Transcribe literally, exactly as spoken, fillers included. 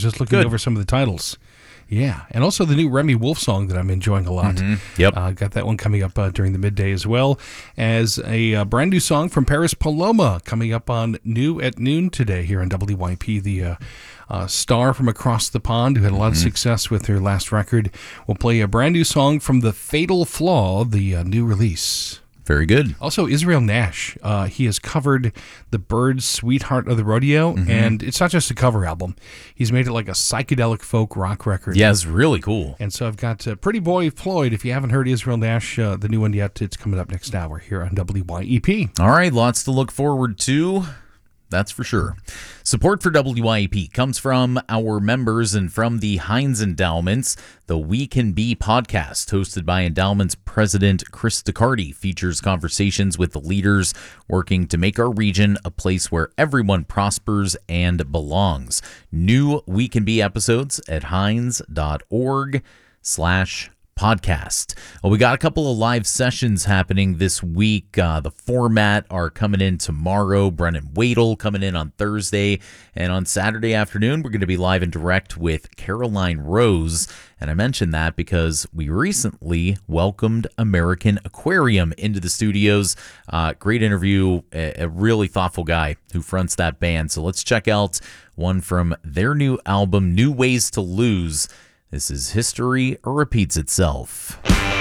just looking Good. over some of the titles. Yeah, and also the new Remy Wolf song that I'm enjoying a lot. Mm-hmm. Yep. Uh, got that one coming up uh, during the midday as well as a uh, brand new song from Paris Paloma coming up on New at Noon today here on W Y P. The uh, uh, star from across the pond who had a lot mm-hmm. of success with her last record will play a brand new song from The Fatal Flaw, the uh, new release. Very good. Also, Israel Nash. Uh, he has covered the Byrds' Sweetheart of the Rodeo, mm-hmm. and it's not just a cover album. He's made it like a psychedelic folk rock record. Yeah, it's really cool. And so I've got uh, Pretty Boy Floyd. If you haven't heard Israel Nash, uh, the new one yet, it's coming up next hour here on W Y E P. All right, lots to look forward to. That's for sure. Support for W Y E P comes from our members and from the Heinz Endowments. The We Can Be podcast, hosted by Endowments President Chris DeCardi, features conversations with the leaders working to make our region a place where everyone prospers and belongs. New We Can Be episodes at heinz.org slash podcast. Well, we got a couple of live sessions happening this week. Uh, the format are coming in tomorrow. Brennan Wadel coming in on Thursday. And on Saturday afternoon, we're going to be live and direct with Caroline Rose. And I mentioned that because we recently welcomed American Aquarium into the studios. Uh, great interview. A, a really thoughtful guy who fronts that band. So let's check out one from their new album, New Ways to Lose. This is History Repeats Itself.